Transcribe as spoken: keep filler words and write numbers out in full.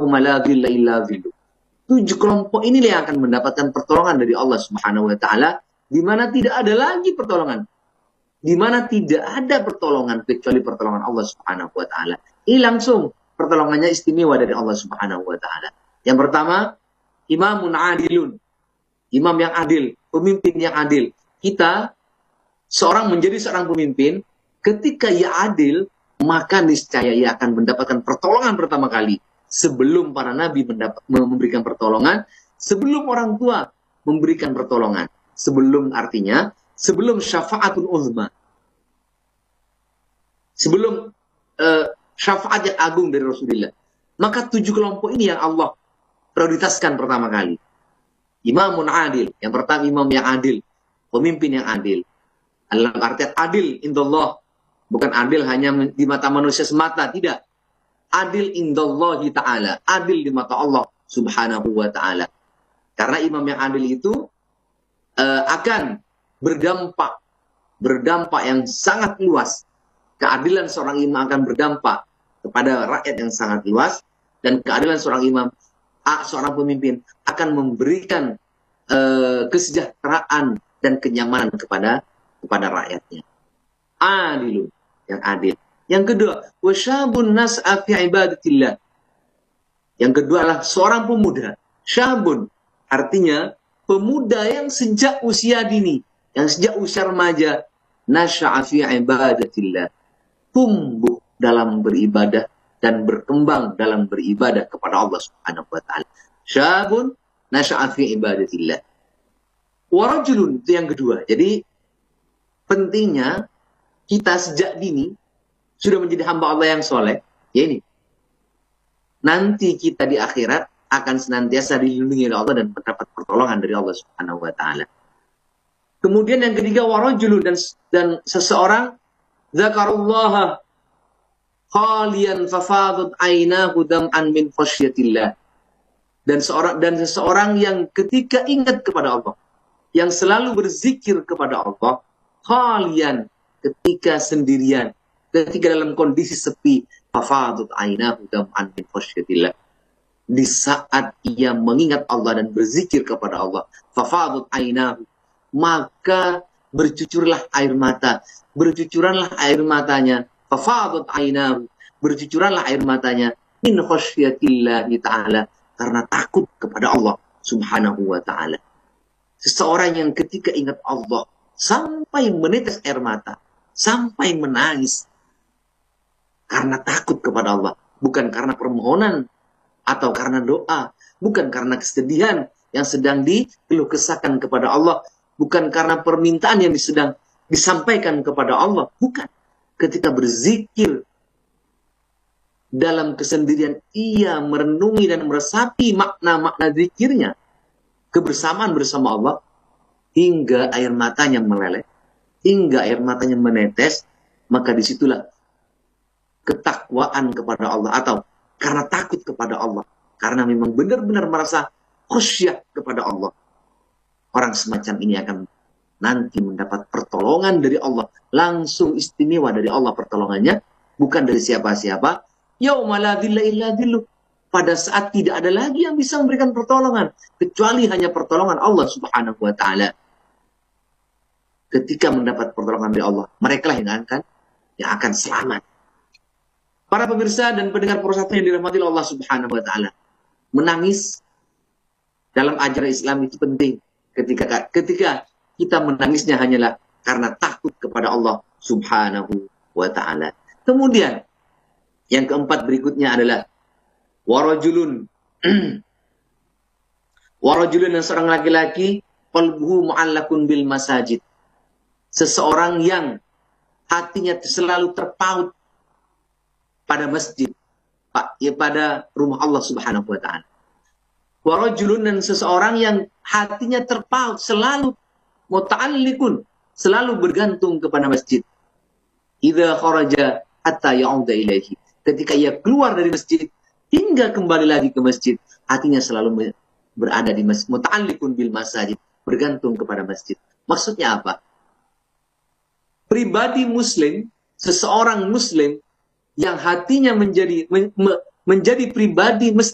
yauma la dhilla illa dhilluh. Tujuh kelompok inilah yang akan mendapatkan pertolongan dari Allah Subhanahu wa taala, di mana tidak ada lagi pertolongan. Di mana tidak ada pertolongan kecuali pertolongan Allah Subhanahu wa taala. Ini langsung pertolongannya istimewa dari Allah Subhanahu wa taala. Yang pertama, imamun adilun. Imam yang adil, pemimpin yang adil. Kita seorang menjadi seorang pemimpin, ketika ia adil, maka niscaya ia akan mendapatkan pertolongan pertama kali. Sebelum para nabi mendapat, memberikan pertolongan, sebelum orang tua memberikan pertolongan. Sebelum artinya, sebelum syafa'atul uzma. Sebelum uh, syafaat yang agung dari Rasulullah. Maka tujuh kelompok ini yang Allah prioritaskan pertama kali. Imamun adil. Yang pertama imam yang adil. Pemimpin yang adil. Dalam artian adil indallah. Bukan adil hanya di mata manusia semata. Tidak. Adil indallahi ta'ala. Adil di mata Allah subhanahu wa ta'ala. Karena imam yang adil itu uh, akan berdampak. Berdampak yang sangat luas. Keadilan seorang imam akan berdampak kepada rakyat yang sangat luas. Dan keadilan seorang imam, seorang pemimpin akan memberikan uh, kesejahteraan dan kenyamanan kepada kepada rakyatnya. Adilun, yang adil. Yang kedua, wasyabun nas'a fi ibadatillah. Yang kedua adalah seorang pemuda. Syabun, artinya pemuda yang sejak usia dini, yang sejak usia remaja, nas'a fi ibadatillah. Tumbuh dalam beribadah dan berkembang dalam beribadah kepada Allah Subhanahu wa taala. Syabun nas'a fi ibadatillah. Wa rajulun, itu yang kedua. Jadi pentingnya kita sejak dini sudah menjadi hamba Allah yang soleh, ya ini. Nanti kita di akhirat akan senantiasa dilindungi oleh Allah dan mendapat pertolongan dari Allah Subhanahu wa taala. Kemudian yang ketiga, warajulun, dan dan seseorang zakarullaha khalian fafadat ainahu dam'an min khasyatillah. Dan seorang dan seseorang yang ketika ingat kepada Allah, yang selalu berzikir kepada Allah, khalian, ketika sendirian, ketika dalam kondisi sepi, fafadat ainahu dam'an min khasyatillah. Di saat ia mengingat Allah dan berzikir kepada Allah, fafadat ainahu, maka bercucurlah air mata, bercucuranlah air matanya, fafadat ainahu, bercucuranlah air matanya, min khasyatillahi ta'ala, karena takut kepada Allah Subhanahu wa ta'ala. Seseorang yang ketika ingat Allah sampai menetes air mata, sampai menangis, karena takut kepada Allah, bukan karena permohonan atau karena doa, bukan karena kesedihan yang sedang dikeluh kesahkan kepada Allah, bukan karena permintaan yang sedang disampaikan kepada Allah, bukan. Ketika berzikir dalam kesendirian, ia merenungi dan meresapi makna-makna zikirnya, kebersamaan bersama Allah, hingga air matanya meleleh, hingga air matanya menetes, maka disitulah ketakwaan kepada Allah, atau karena takut kepada Allah, karena memang benar-benar merasa khusyuk kepada Allah. Orang semacam ini akan nanti mendapat pertolongan dari Allah, langsung istimewa dari Allah pertolongannya, bukan dari siapa-siapa. Yauma la dhilla illa dhilluh. Pada saat tidak ada lagi yang bisa memberikan pertolongan kecuali hanya pertolongan Allah Subhanahu wa taala. Ketika mendapat pertolongan dari Allah, mereka lah yang akan yang akan selamat. Para pemirsa dan pendengar persatu yang dirahmati Allah Subhanahu wa taala, menangis dalam ajaran Islam itu penting. Ketika ketika kita menangisnya hanyalah karena takut kepada Allah Subhanahu wa taala. Kemudian yang keempat berikutnya adalah warajulun. Warajulun, yang seorang laki-laki, qalbuhu mu'allakun bil masajid. Seseorang yang hatinya selalu terpaut pada masjid, ya, pada rumah Allah Subhanahu wa taala. Warajulun, dan seseorang yang hatinya terpaut, selalu muta'alliqun, selalu bergantung kepada masjid. Idza kharaja hatta ya'uda ilaihi. Ketika ia keluar dari masjid hingga kembali lagi ke masjid, hatinya selalu berada di masjid. Muta'alliqun bil masajid, bergantung kepada masjid. Maksudnya apa? Pribadi muslim, seseorang muslim yang hatinya menjadi men, menjadi pribadi